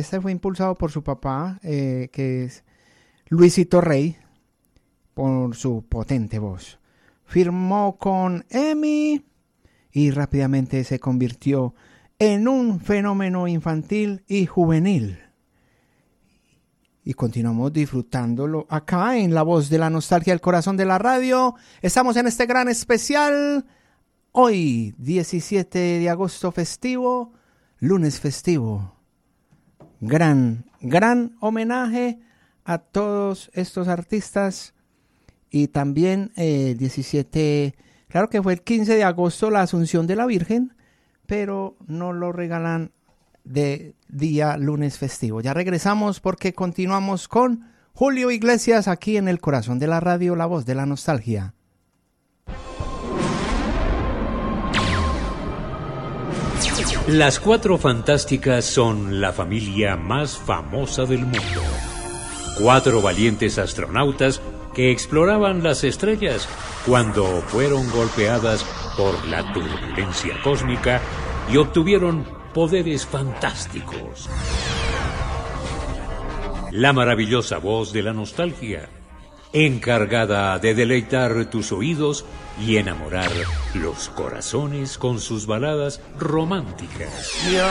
este fue impulsado por su papá, que es Luisito Rey, por su potente voz. Firmó con EMI y rápidamente se convirtió en un fenómeno infantil y juvenil. Y continuamos disfrutándolo acá en La Voz de la Nostalgia, el corazón de la radio. Estamos en este gran especial. Hoy, 17 de agosto festivo, lunes festivo. Gran homenaje a todos estos artistas. Y también 17, claro que fue el 15 de agosto la Asunción de la Virgen, pero no lo regalan de día lunes festivo. Ya regresamos porque continuamos con Julio Iglesias aquí en el corazón de la radio, La Voz de la Nostalgia. Las Cuatro Fantásticas son la familia más famosa del mundo. 4 valientes astronautas que exploraban las estrellas cuando fueron golpeadas por la turbulencia cósmica y obtuvieron poderes fantásticos. La maravillosa voz de la nostalgia, encargada de deleitar tus oídos y enamorar los corazones con sus baladas románticas.